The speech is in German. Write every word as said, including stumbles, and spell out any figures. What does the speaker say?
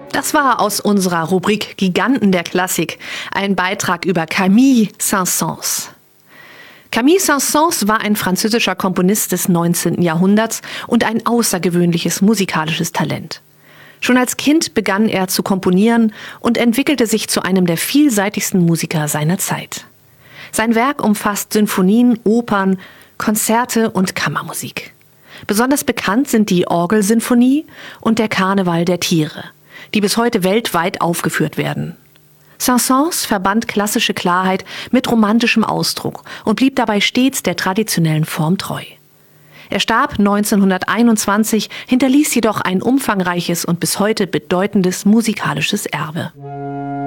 Das war aus unserer Rubrik Giganten der Klassik ein Beitrag über Camille Saint-Saëns. Camille Saint-Saëns war ein französischer Komponist des neunzehnten Jahrhunderts und ein außergewöhnliches musikalisches Talent. Schon als Kind begann er zu komponieren und entwickelte sich zu einem der vielseitigsten Musiker seiner Zeit. Sein Werk umfasst Sinfonien, Opern, Konzerte und Kammermusik. Besonders bekannt sind die Orgelsinfonie und der Karneval der Tiere, die bis heute weltweit aufgeführt werden. Saint-Saëns verband klassische Klarheit mit romantischem Ausdruck und blieb dabei stets der traditionellen Form treu. Er starb neunzehnhunderteinundzwanzig, hinterließ jedoch ein umfangreiches und bis heute bedeutendes musikalisches Erbe.